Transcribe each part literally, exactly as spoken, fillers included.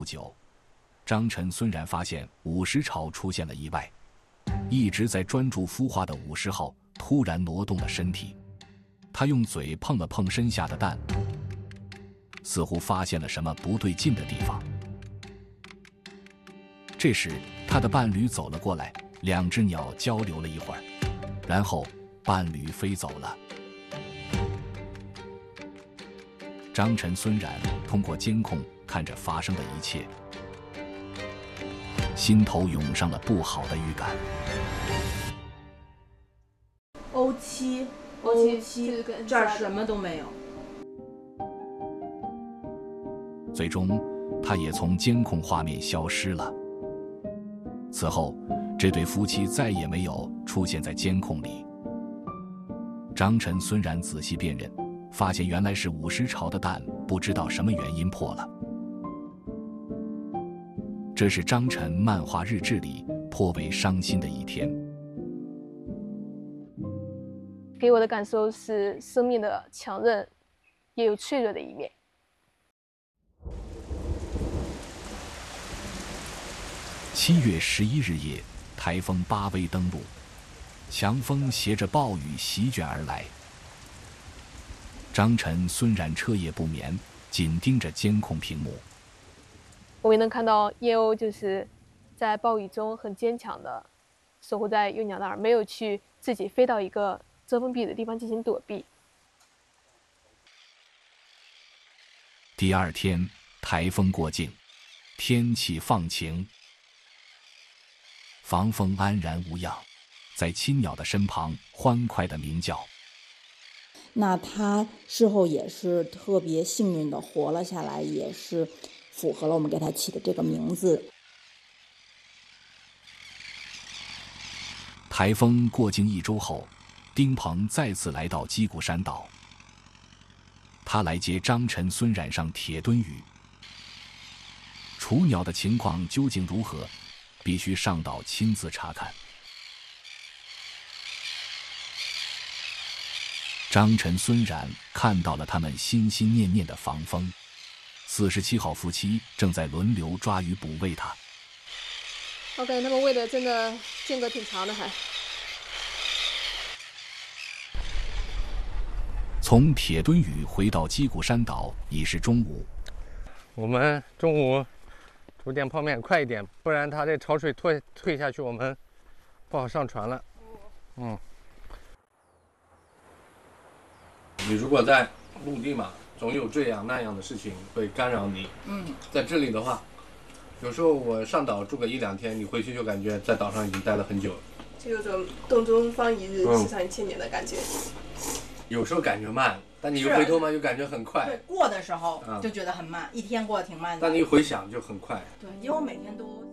不久，张晨孙然发现五十巢出现了意外，一直在专注孵化的五十号突然挪动了身体，他用嘴碰了碰身下的蛋，似乎发现了什么不对劲的地方。这时他的伴侣走了过来，两只鸟交流了一会儿，然后伴侣飞走了。张晨、孙然通过监控看着发生的一切，心头涌上了不好的预感。 欧七， 欧七，这儿什么都没有。 最终，他也从监控画面消失了。此后，这对夫妻再也没有出现在监控里。张晨、孙然仔细辨认，发现原来是五十巢的蛋不知道什么原因破了。这是张晨漫画日志里颇为伤心的一天。 给我的感受是，生命的强韧也有脆弱的一面。 七月十一日夜，台风巴威登陆，强风携着暴雨席卷而来。张晨、孙然彻夜不眠，紧盯着监控屏幕。 我们能看到燕鸥就是在暴雨中很坚强的守护在幼鸟那儿，没有去自己飞到一个遮风避雨的地方进行躲避。 第二天，台风过境，天气放晴，防风安然无恙，在亲鸟的身旁欢快地鸣叫。 那他事后也是特别幸运的活了下来，也是符合了我们给他起的这个名字。 台风过境一周后，丁鹏再次来到鸡骨山岛，他来接张晨、孙然上铁墩屿。雏鸟的情况究竟如何，必须上岛亲自查看。张晨、孙然看到了他们心心念念的防风。四十七号夫妻正在轮流抓鱼捕喂它。 我感觉他们喂的真的间隔挺长的还。 从铁墩屿回到鸡骨山岛已是中午。 我们中午煮点泡面，快一点，不然它这潮水退退下去，我们不好上船了。嗯。你如果在陆地嘛，总有这样那样的事情会干扰你。嗯，在这里的话，有时候我上岛住个一两天，你回去就感觉在岛上已经待了很久了， 就有种洞中方一日，西上一千年的感觉。 嗯、有时候感觉慢，但你又回头嘛，又感觉很快。 对，过的时候就觉得很慢，嗯、一天过得挺慢的。 但你一回想就很快。 对，因为我每天都。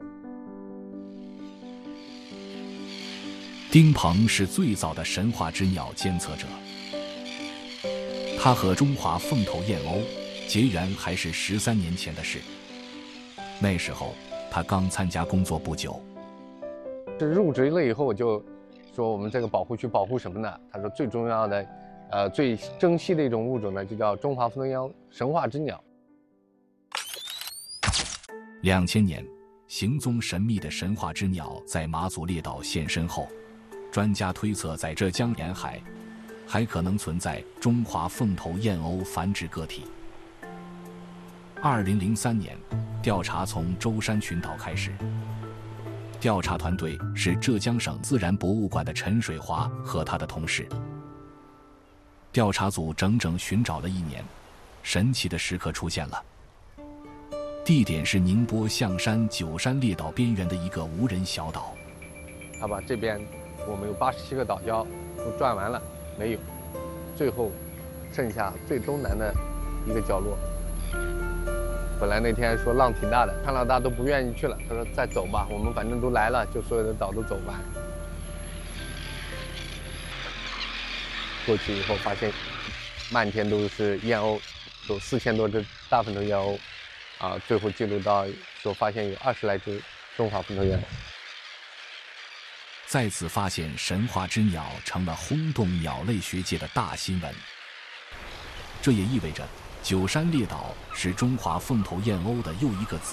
丁鹏是最早的神话之鸟监测者。他和中华凤头燕鸥结缘还是十三年前的事，那时候他刚参加工作不久。 是入职了以后就说我们这个保护区保护什么呢？他说最重要的，呃，最珍惜的一种物种呢，就叫中华凤头燕鸥神话之鸟。 两千年，行踪神秘的神话之鸟在马祖列岛现身后，专家推测在浙江沿海还可能存在中华凤头燕鸥繁殖个体。二零零三年，调查从舟山群岛开始。调查团队是浙江省自然博物馆的陈水华和他的同事。调查组整整寻找了一年，神奇的时刻出现了。地点是宁波象山九山列岛边缘的一个无人小岛。 他把这边我们有八十七个岛礁都转完了。没有，最后剩下最东南的一个角落。本来那天说浪挺大的，看到大家都不愿意去了。他说再走吧，我们反正都来了，就所有的岛都走完。过去以后发现，漫天都是燕鸥，有四千多只大凤头燕鸥，啊，最后记录到说发现有二十来只中华凤头燕鸥。 再次发现神话之鸟成了轰动鸟类学界的大新闻。这也意味着九山列岛是中华凤头燕鸥的又一个自